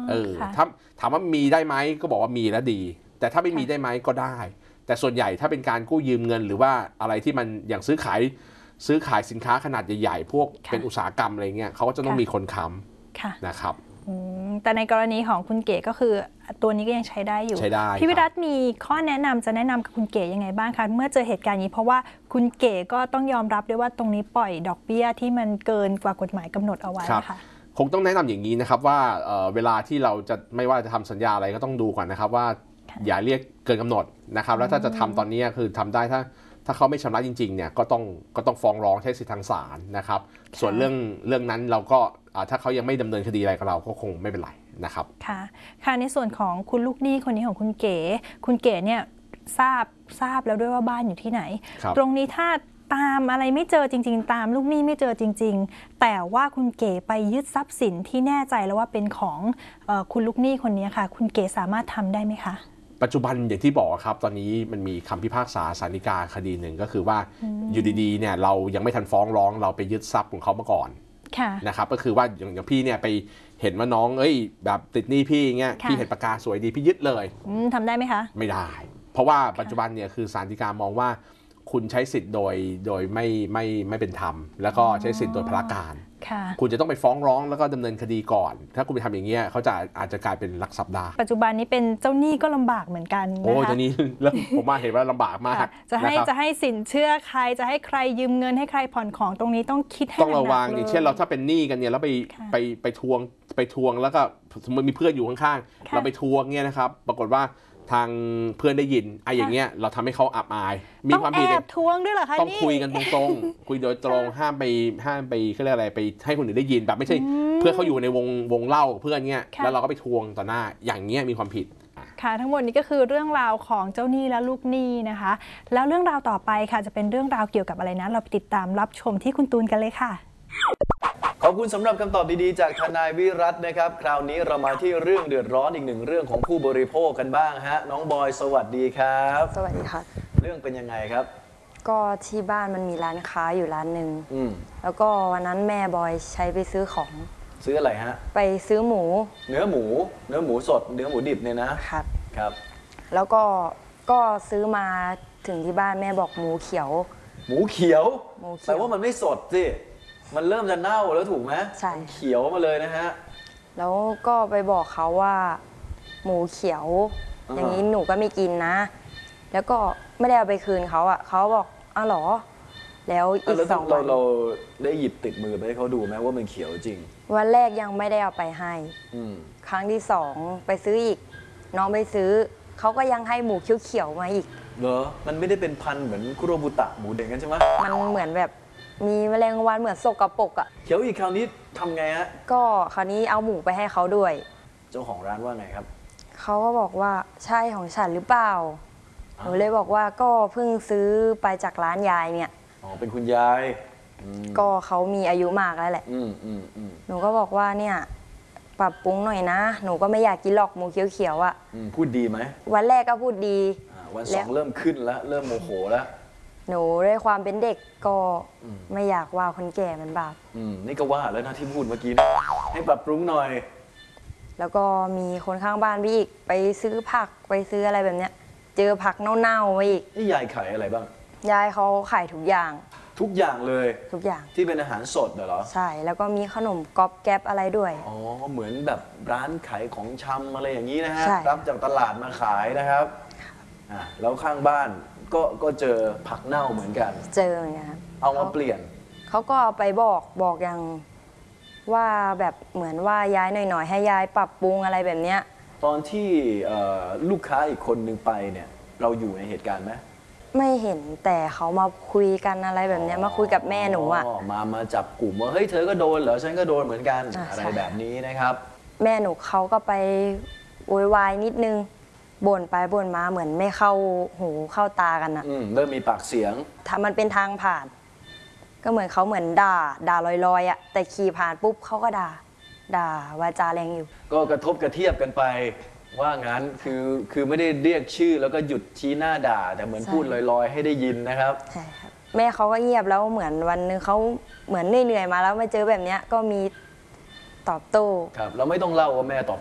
ถ้าถามว่ามีได้ไหมก็บอกว่ามีแล้วดีแต่ถ้าไม่มีได้ไหมก็ได้แต่ส่วนใหญ่ถ้าเป็นการกู้ยืมเงินหรือว่าอะไรที่มันอย่างซื้อขายสินค้าขนาดใหญ่ๆพวกเป็นอุตสาหกรรมอะไรเงี้ยเขาก็จะต้องมีคนค้ำนะครับแต่ในกรณีของคุณเก๋ก็คือตัวนี้ก็ยังใช้ได้อยู่ใช้ได้พี่วิรัตมีข้อแนะนำจะแนะนำกับคุณเก๋ยังไงบ้างคะเมื่อเจอเหตุการณ์นี้เพราะว่าคุณเก๋ก็ต้องยอมรับด้วยว่าตรงนี้ปล่อยดอกเบี้ยที่มันเกินกว่ากฎหมายกำหนดเอาไว้ค่ะคงต้องแนะนำอย่างนี้นะครับว่าเวลาที่เราจะไม่ว่าจะทำสัญญาอะไรก็ต้องดูก่อนนะครับว่าอย่าเรียกเกินกำหนดนะครับแล้วถ้าจะทำตอนนี้คือทำได้ถ้าเขาไม่ชำระจริงๆเนี่ยก็ต้องฟ้องร้องใช้สิทธิทางศาลนะครับส่วนเรื่องนั้นเราก็ถ้าเขายังไม่ดำเนินคดีอะไรกับเราก็คงไม่เป็นไรนะครับค่ะในส่วนของคุณลูกหนี้คนนี้ของคุณเก๋เนี่ยทราบแล้วด้วยว่าบ้านอยู่ที่ไหนตรงนี้ถ้าตามอะไรไม่เจอจริงๆตามลูกหนี้ไม่เจอจริงๆแต่ว่าคุณเก๋ไปยึดทรัพย์สินที่แน่ใจแล้วว่าเป็นของคุณลูกหนี้คนนี้ค่ะคุณเก๋สามารถทำได้ไหมคะปัจจุบันอย่างที่บอกครับตอนนี้มันมีคำพิพากษาศาลฎีกาคดีหนึ่งก็คือว่าอยู่ดีๆเนี่ยเรายังไม่ทันฟ้องร้องเราไปยึดทรัพย์ของเขามาก่อนนะครับก็คือว่าอย่างพี่เนี่ยไปเห็นว่าน้องแบบติดหนี้พี่เงี้ยพี่เห็นปากกาสวยดีพี่ยึดเลยทำได้ไหมคะไม่ได้เพราะว่าปัจจุบันเนี่ยคือศาลฎีกามองว่าคุณใช้สิทธิ์โดยไม่เป็นธรรมแล้วก็ใช้สิทธิ์โดยพลการคุณจะต้องไปฟ้องร้องแล้วก็ดำเนินคดีก่อนถ้าคุณไปทำอย่างเงี้ยเขาอาจจะกลายเป็นลักทรัพย์ได้ปัจจุบันนี้เป็นเจ้าหนี้ก็ลำบากเหมือนกันนะคะโอ้เจ้าหนี้แล้วผมมาเห็นว่าลำบากมากจะให้สินเชื่อใครจะให้ใครยืมเงินให้ใครผ่อนของตรงนี้ต้องคิดให้ต้องระวังอย่างเช่นเราถ้าเป็นหนี้กันเนี่ยแล้วไปทวงแล้วก็สมมติมีเพื่อนอยู่ข้างๆเราไปทวงเนี่ยนะครับปรากฏว่าทางเพื่อนได้ยินอย่างเงี้ยเราทำให้เขาอับอายมีความผิดแอบทวงด้วยเหรอคะต้องคุยกันตรงๆคุยโดยตรงห้ามไปเขาเรียกอะไรไปให้คนอื่นได้ยินแบบไม่ใช่เพื่อเขาอยู่ในวงเล่าเพื่อนเงี้ยแล้วเราก็ไปทวงต่อหน้าอย่างเงี้ยมีความผิดค่ะทั้งหมดนี้ก็คือเรื่องราวของเจ้าหนี้และลูกหนี้นะคะแล้วเรื่องราวต่อไปค่ะจะเป็นเรื่องราวเกี่ยวกับอะไรนะเราไปติดตามรับชมที่คุณตูนกันเลยค่ะขอบคุณสำหรับคำตอบดีๆจากทนายวิรัตน์นะครับคราวนี้เรามาที่เรื่องเดือดร้อนอีกหนึ่งเรื่องของผู้บริโภคกันบ้างฮะน้องบอยสวัสดีครับสวัสดีค่ะเรื่องเป็นยังไงครับก็ที่บ้านมันมีร้านค้าอยู่ร้านหนึ่งแล้วก็วันนั้นแม่บอยใช้ไปซื้อของซื้ออะไรฮะไปซื้อหมูเนื้อหมูสดเนื้อหมูดิบเนี่ยนะครับแล้วก็ซื้อมาถึงที่บ้านแม่บอกหมูเขียวแต่ว่ามันไม่สดสิมันเริ่มจะเน่าแล้วถูกไหมใช่เขียวมาเลยนะฮะแล้วก็ไปบอกเขาว่าหมูเขียวอย่างนี้หนูก็ไม่กินนะแล้วก็ไม่ได้เอาไปคืนเขาอ่ะเขาบอกอ้าวหรอแล้วอีก2 วันเราได้หยิบติดมือไปให้เขาดูไหมว่ามันเขียวจริงวันแรกยังไม่ได้เอาไปให้ครั้งที่2ไปซื้ออีกน้องไปซื้อเขาก็ยังให้หมูเขียวๆมาอีกเหรอมันไม่ได้เป็นพันธุ์เหมือนคุโรบุตะหมูเด็กกันใช่ไหมมันเหมือนแบบมีแมลงวันเหมือนสกปรกอ่ะเขียวอีกคราวนี้ทำไงฮะก็คราวนี้เอาหมูไปให้เขาด้วยเจ้าของร้านว่าไงครับเขาก็บอกว่าใช่ของฉันหรือเปล่าหนูเลยบอกว่าก็เพิ่งซื้อไปจากร้านยายเนี่ยเป็นคุณยายก็เขามีอายุมากแล้วแหละหนูก็บอกว่าเนี่ยปรับปรุงหน่อยนะหนูก็ไม่อยากกินหรอกหมูเขียวๆอ่ะพูดดีไหมวันแรกก็พูดดีวัน2เริ่มขึ้นแล้วเริ่มโมโหแล้วหนูด้วยความเป็นเด็กก็ไม่อยากว่าคนแก่มันบาปนี่ก็ว่าแล้วนะที่พูดเมื่อกี้ให้ปรับปรุงหน่อยแล้วก็มีคนข้างบ้านพี่อีกไปซื้อผักไปซื้ออะไรแบบเนี้ยเจอผักเน่าๆมาอีกนี่ยายขายอะไรบ้างยายเขาขายทุกอย่างเลยทุกอย่างที่เป็นอาหารสดเหรอใช่แล้วก็มีขนมก๊อบแก๊บอะไรด้วยเหมือนแบบร้านขายของชำอะไรอย่างนี้นะฮะรับจากตลาดมาขายนะครับแล้วข้างบ้านก็เจอผักเน่าเหมือนกันเจอเหมือนกันเอามาเปลี่ยนเขาก็เอาไปบอกอย่างว่าแบบเหมือนว่าย้ายหน่อยๆให้ยายปรับปรุงอะไรแบบเนี้ยตอนที่ลูกค้าอีกคนนึงไปเนี่ยเราอยู่ในเหตุการณ์ไหมไม่เห็นแต่เขามาคุยกันอะไรแบบนี้มาคุยกับแม่หนูอ่ะมาจับกลุ่มว่าเฮ้ยเธอก็โดนเหรอฉันก็โดนเหมือนกันอะไรแบบนี้นะครับแม่หนูเขาก็ไปโวยวายนิดนึงบ่นไปบ่นมาเหมือนไม่เข้าหูเข้าตากันอ่ะเริ่มมีปากเสียงถ้ามันเป็นทางผ่านก็เหมือนเขาเหมือนด่าลอยๆอ่ะแต่ขี่ผ่านปุ๊บเขาก็ด่าวาจาแรงอยู่ก็กระทบกระเทียบกันไปว่างั้นคือไม่ได้เรียกชื่อแล้วก็หยุดชี้หน้าด่าแต่เหมือนพูดลอยๆให้ได้ยินนะครับใช่ครับแม่เขาก็เงียบแล้วเหมือนวันนึงเขาเหมือนเหนื่อยมาแล้วมาเจอแบบเนี้ยก็มีตอบโต้ครับเราไม่ต้องเล่าว่าแม่ตอบ